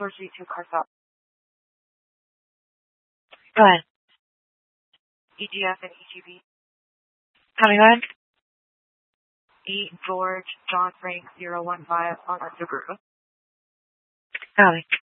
George V2 car stop. Go ahead. EGF and EGB. Tommy, go ahead. 8 George John Frank 015 on our Subaru. Tommy.